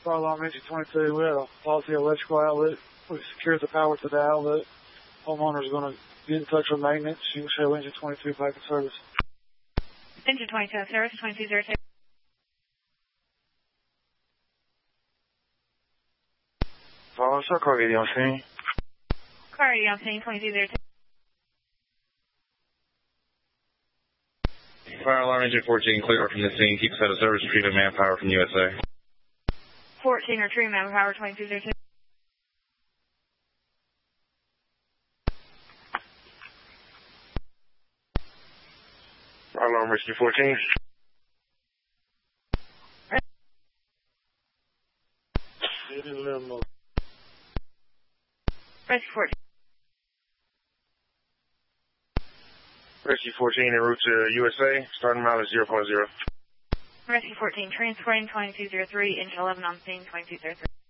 Fire alarm engine 22. We had a faulty electrical outlet. We secured the power to the outlet. Homeowner is going to get in touch with maintenance. You can show engine 22 back in service. Engine 22 service 2202. Fire sir, car 80 on scene. Car 80 on scene 2202. Fire alarm engine 14, clear from the scene. Keep set of service, retrieving manpower from USA. 14, retrieving manpower 2202. Fire alarm rescue 14. Rescue 14. Rescue 14 en route to USA, starting mileage 0.0. Rescue 14, transporting 2203, engine 11 on scene 2203.